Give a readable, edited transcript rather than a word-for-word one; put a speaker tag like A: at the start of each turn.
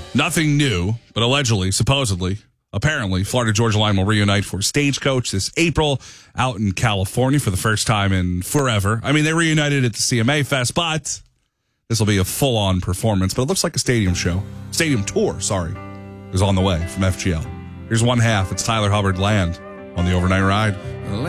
A: Nothing new, but allegedly, supposedly, apparently, Florida Georgia Line will reunite for Stagecoach this April out in California for the first time in forever. I mean, they reunited at the CMA Fest, but this will be a full-on performance. But it looks like a stadium tour, is on the way from FGL. Here's one half. It's Tyler Hubbard Land on the Overnight Ride.